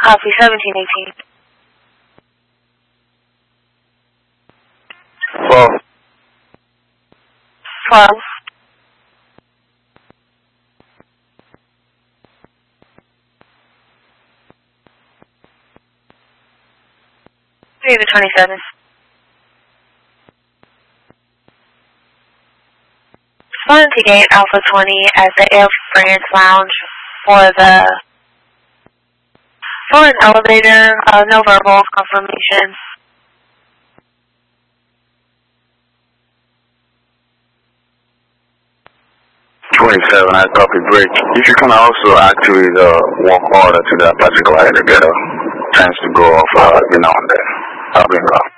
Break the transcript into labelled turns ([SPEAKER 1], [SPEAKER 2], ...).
[SPEAKER 1] Copy 1718.
[SPEAKER 2] 12.
[SPEAKER 1] 12. Three to 27. Responding to gate Alpha 20 at the Air France Lounge for an elevator, no verbal confirmation.
[SPEAKER 2] 27, I copy break. If you can also activate walk order to that particular elevator, chance to go off every now and then. I'll bring up.